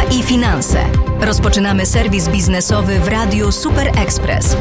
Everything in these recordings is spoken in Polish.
i finanse. Rozpoczynamy serwis biznesowy w Radiu Super Express.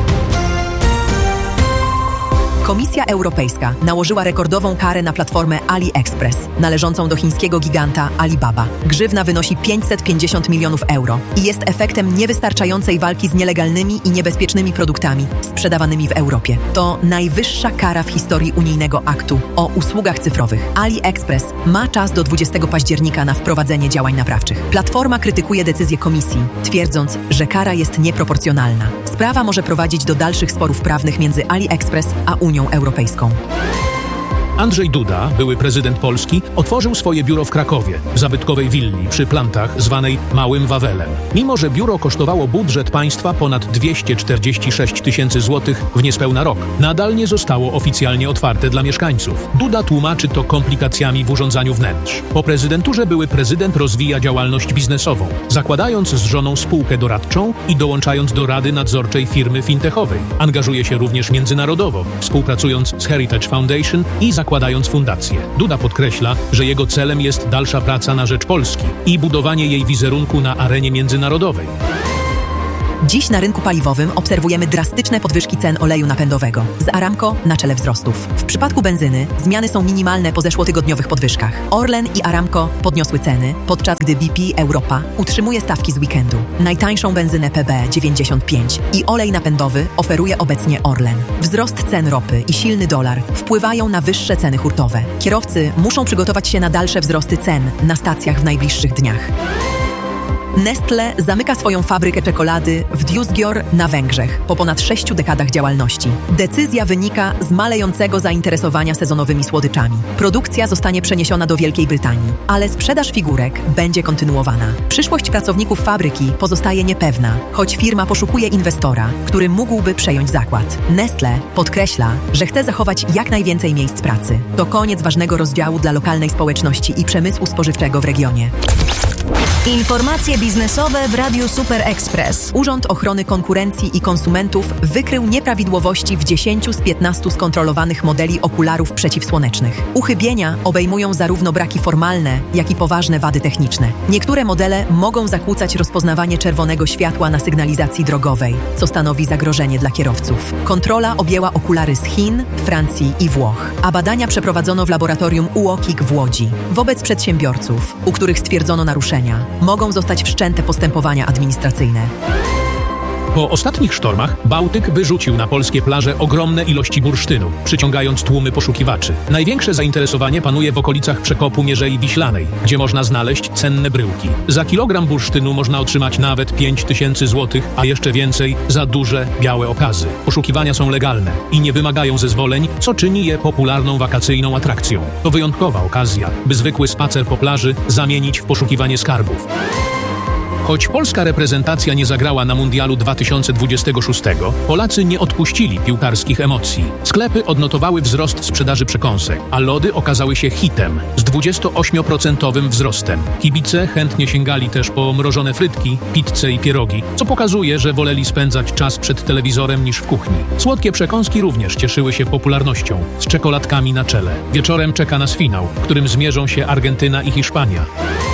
Komisja Europejska nałożyła rekordową karę na platformę AliExpress, należącą do chińskiego giganta Alibaba. Grzywna wynosi 550 milionów euro i jest efektem niewystarczającej walki z nielegalnymi i niebezpiecznymi produktami sprzedawanymi w Europie. To najwyższa kara w historii unijnego aktu o usługach cyfrowych. AliExpress ma czas do 20 października na wprowadzenie działań naprawczych. Platforma krytykuje decyzję komisji, twierdząc, że kara jest nieproporcjonalna. Sprawa może prowadzić do dalszych sporów prawnych między AliExpress a Unią Europejską. Andrzej Duda, były prezydent Polski, otworzył swoje biuro w Krakowie, w zabytkowej willi przy Plantach zwanej Małym Wawelem. Mimo że biuro kosztowało budżet państwa ponad 246 tysięcy złotych w niespełna rok, nadal nie zostało oficjalnie otwarte dla mieszkańców. Duda tłumaczy to komplikacjami w urządzaniu wnętrz. Po prezydenturze były prezydent rozwija działalność biznesową, zakładając z żoną spółkę doradczą i dołączając do rady nadzorczej firmy fintechowej. Angażuje się również międzynarodowo, współpracując z Heritage Foundation i zakładając fundację. Duda podkreśla, że jego celem jest dalsza praca na rzecz Polski i budowanie jej wizerunku na arenie międzynarodowej. Dziś na rynku paliwowym obserwujemy drastyczne podwyżki cen oleju napędowego, z Aramco na czele wzrostów. W przypadku benzyny zmiany są minimalne po zeszłotygodniowych podwyżkach. Orlen i Aramco podniosły ceny, podczas gdy BP Europa utrzymuje stawki z weekendu. Najtańszą benzynę PB 95 i olej napędowy oferuje obecnie Orlen. Wzrost cen ropy i silny dolar wpływają na wyższe ceny hurtowe. Kierowcy muszą przygotować się na dalsze wzrosty cen na stacjach w najbliższych dniach. Nestle zamyka swoją fabrykę czekolady w Diósgyőr na Węgrzech po ponad 6 dekadach działalności. Decyzja wynika z malejącego zainteresowania sezonowymi słodyczami. Produkcja zostanie przeniesiona do Wielkiej Brytanii, ale sprzedaż figurek będzie kontynuowana. Przyszłość pracowników fabryki pozostaje niepewna, choć firma poszukuje inwestora, który mógłby przejąć zakład. Nestle podkreśla, że chce zachować jak najwięcej miejsc pracy. To koniec ważnego rozdziału dla lokalnej społeczności i przemysłu spożywczego w regionie. Informacje biznesowe w Radiu Super Express. Urząd Ochrony Konkurencji i Konsumentów wykrył nieprawidłowości w 10 z 15 skontrolowanych modeli okularów przeciwsłonecznych. Uchybienia obejmują zarówno braki formalne, jak i poważne wady techniczne. Niektóre modele mogą zakłócać rozpoznawanie czerwonego światła na sygnalizacji drogowej, co stanowi zagrożenie dla kierowców. Kontrola objęła okulary z Chin, Francji i Włoch, a badania przeprowadzono w laboratorium UOKiK w Łodzi. Wobec przedsiębiorców, u których stwierdzono naruszenia, mogą zostać wszczęte postępowania administracyjne. Po ostatnich sztormach Bałtyk wyrzucił na polskie plaże ogromne ilości bursztynu, przyciągając tłumy poszukiwaczy. Największe zainteresowanie panuje w okolicach przekopu Mierzei Wiślanej, gdzie można znaleźć cenne bryłki. Za kilogram bursztynu można otrzymać nawet 5000 złotych, a jeszcze więcej za duże, białe okazy. Poszukiwania są legalne i nie wymagają zezwoleń, co czyni je popularną wakacyjną atrakcją. To wyjątkowa okazja, by zwykły spacer po plaży zamienić w poszukiwanie skarbów. Choć polska reprezentacja nie zagrała na Mundialu 2026, Polacy nie odpuścili piłkarskich emocji. Sklepy odnotowały wzrost sprzedaży przekąsek, a lody okazały się hitem z 28% wzrostem. Kibice chętnie sięgali też po mrożone frytki, pizzę i pierogi, co pokazuje, że woleli spędzać czas przed telewizorem niż w kuchni. Słodkie przekąski również cieszyły się popularnością, z czekoladkami na czele. Wieczorem czeka nas finał, w którym zmierzą się Argentyna i Hiszpania.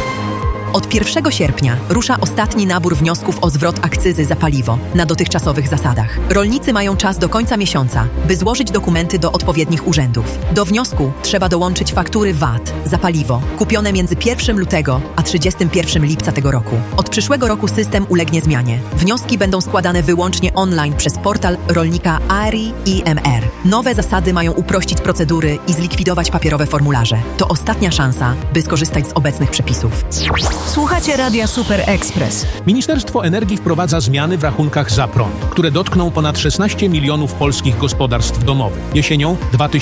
Od 1 sierpnia rusza ostatni nabór wniosków o zwrot akcyzy za paliwo na dotychczasowych zasadach. Rolnicy mają czas do końca miesiąca, by złożyć dokumenty do odpowiednich urzędów. Do wniosku trzeba dołączyć faktury VAT za paliwo kupione między 1 lutego a 31 lipca tego roku. Od przyszłego roku system ulegnie zmianie. Wnioski będą składane wyłącznie online przez portal rolnika ARI-IMR. Nowe zasady mają uprościć procedury i zlikwidować papierowe formularze. To ostatnia szansa, by skorzystać z obecnych przepisów. Słuchacie Radia Super Express. Ministerstwo Energii wprowadza zmiany w rachunkach za prąd, które dotkną ponad 16 milionów polskich gospodarstw domowych. Jesienią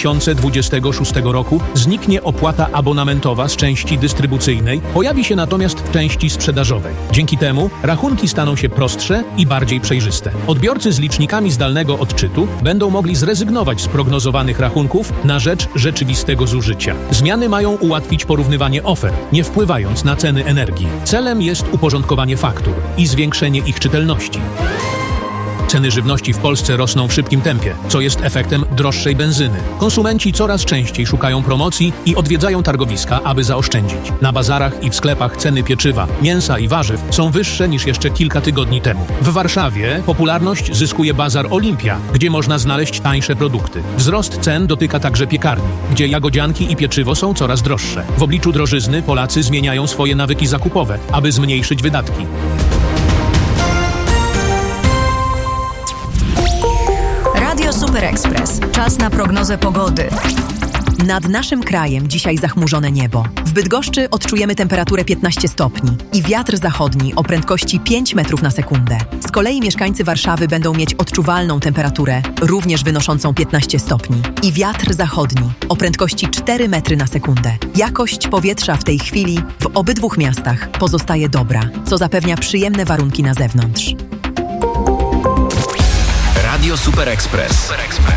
2026 roku zniknie opłata abonamentowa z części dystrybucyjnej, pojawi się natomiast w części sprzedażowej. Dzięki temu rachunki staną się prostsze i bardziej przejrzyste. Odbiorcy z licznikami zdalnego odczytu będą mogli zrezygnować z prognozowanych rachunków na rzecz rzeczywistego zużycia. Zmiany mają ułatwić porównywanie ofert, nie wpływając na ceny energii. Celem jest uporządkowanie faktur i zwiększenie ich czytelności. Ceny żywności w Polsce rosną w szybkim tempie, co jest efektem droższej benzyny. Konsumenci coraz częściej szukają promocji i odwiedzają targowiska, aby zaoszczędzić. Na bazarach i w sklepach ceny pieczywa, mięsa i warzyw są wyższe niż jeszcze kilka tygodni temu. W Warszawie popularność zyskuje bazar Olimpia, gdzie można znaleźć tańsze produkty. Wzrost cen dotyka także piekarni, gdzie jagodzianki i pieczywo są coraz droższe. W obliczu drożyzny Polacy zmieniają swoje nawyki zakupowe, aby zmniejszyć wydatki. Radio Super Express. Czas na prognozę pogody. Nad naszym krajem dzisiaj zachmurzone niebo. W Bydgoszczy odczujemy temperaturę 15 stopni i wiatr zachodni o prędkości 5 metrów na sekundę. Z kolei mieszkańcy Warszawy będą mieć odczuwalną temperaturę, również wynoszącą 15 stopni i wiatr zachodni o prędkości 4 metry na sekundę. Jakość powietrza w tej chwili w obydwu miastach pozostaje dobra, co zapewnia przyjemne warunki na zewnątrz. Radio Super Express.